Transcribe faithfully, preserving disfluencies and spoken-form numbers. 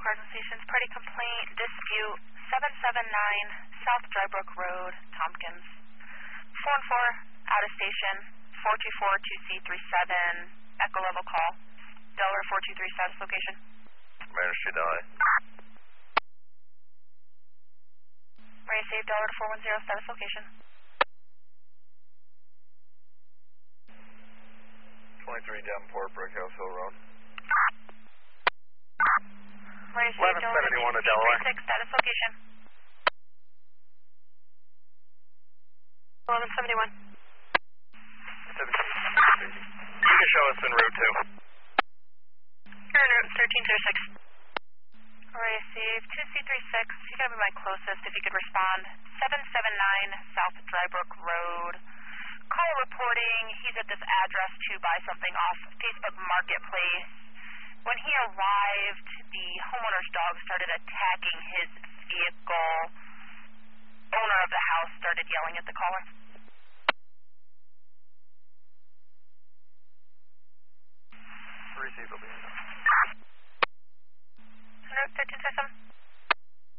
cars and stations. Party complaint, dispute, seven seven nine South Drybrook Road, Tompkins. four and four, out of station, four two four two C three seven, echo level call. Delaware four two three, status location. Managed to die. Ready to save Delaware four one zero, status location. twenty-three Davenport, Brickhouse Hill Road. Ready to save Delaware eleven seventy-one to Delaware. six, status location. eleven seventy-one. You can show us en route too. You're en route, thirteen oh six. Ready to save two C three six, you're going to be my closest if you could respond. seven seven nine South Drybrook Road. Caller reporting he's at this address to buy something off Facebook Marketplace. When he arrived, the homeowner's dog started attacking his vehicle. Owner of the house started yelling at the caller. Receive, will be. thirteen oh seven.